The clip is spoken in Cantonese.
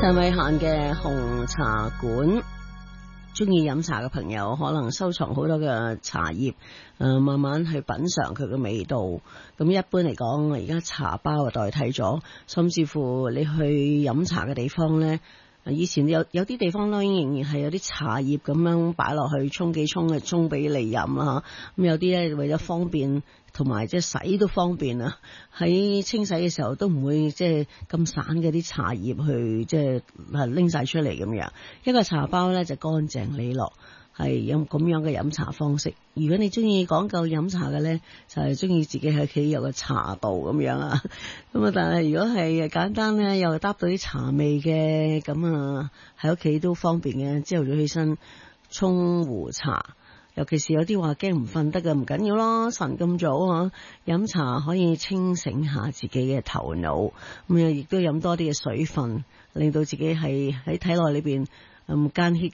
陳慧嫻嘅紅茶館，中意飲茶嘅朋友可能收藏好多嘅茶葉，慢慢去品嘗佢嘅味道。咁一般嚟講，而家茶包代替咗，甚至乎你去飲茶嘅地方呢，以前有啲地方當然仍然係有啲茶葉咁樣擺落去沖幾沖嘅沖俾你飲啦。咁有啲咧為咗方便同埋即係洗都方便啊，喺清洗嘅時候都唔會即係咁散嘅啲茶葉去即係拎晒出嚟咁樣。一個茶包咧就乾淨利落，係有咁樣嘅飲茶方式。如果你中意講究飲茶嘅咧，就係中意自己喺屋企有個茶道咁樣啊。咁啊，但係如果係簡單咧，又搭到啲茶味嘅，咁啊喺屋企都方便嘅。朝頭早起身沖壺茶。尤其是有啲話驚唔瞓得嘅，唔緊要咯，晨咁早啊，飲茶可以清醒下自己嘅頭腦，咁亦都飲多啲嘅水分，令到自己係喺體內裏邊間歇